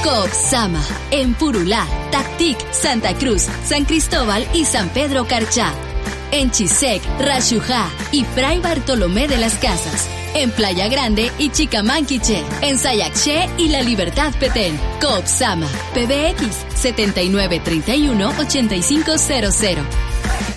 Coopsama, en Purulá, Tactic, Santa Cruz, San Cristóbal y San Pedro Carchá. En Chisec, Rayujá y Fray Bartolomé de las Casas. En Playa Grande y Chicamanquiche. En Sayaché y La Libertad Petén. Coopsama, PBX 7931-8500.